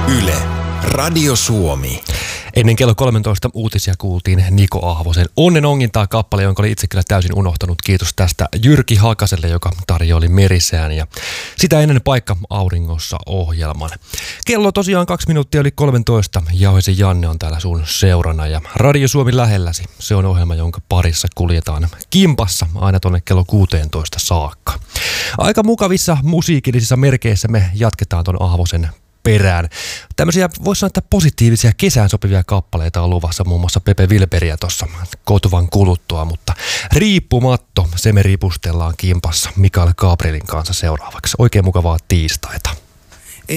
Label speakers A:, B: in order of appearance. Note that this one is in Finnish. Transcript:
A: Yle, Radio Suomi.
B: Ennen kello 13 uutisia kuultiin Niko Ahvosen Onnen ongintaa -kappale, jonka oli itse kyllä täysin unohtanut. Kiitos tästä Jyrki Hakaselle, joka tarjoili Merisään ja sitä ennen Paikka auringossa -ohjelman. Kello tosiaan 2 minuuttia yli 13. Jauhisen Janne on täällä sun seurana ja Radio Suomi lähelläsi. Se on ohjelma, jonka parissa kuljetaan kimpassa aina tonne kello 16 saakka. Aika mukavissa musiikillisissa merkeissä me jatketaan ton Ahvosen perään. Tämmöisiä, voisi sanoa, että positiivisia kesään sopivia kappaleita on luvassa, muun muassa Pepe Wilberiä tuossa kotuvan kuluttua, mutta Riippumatto, se me ripustellaan kimpassa Mikael Gabrielin kanssa seuraavaksi. Oikein mukavaa tiistaita.